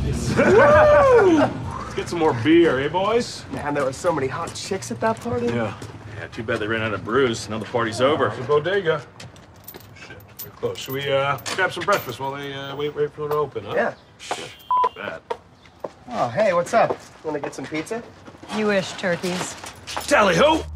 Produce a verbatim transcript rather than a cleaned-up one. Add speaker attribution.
Speaker 1: Let's get some more beer, eh, boys?
Speaker 2: Man, there were so many hot chicks at that party.
Speaker 1: Yeah.
Speaker 3: Yeah, too bad they ran out of brews. Now the party's over.
Speaker 1: It's a bodega. Shit, we're close. Should we uh, grab some breakfast while they uh, wait, wait for them to open, huh?
Speaker 2: Yeah.
Speaker 1: Bad.
Speaker 2: Oh, hey, what's up? Want to get some pizza?
Speaker 4: You wish, turkeys.
Speaker 3: Tally ho!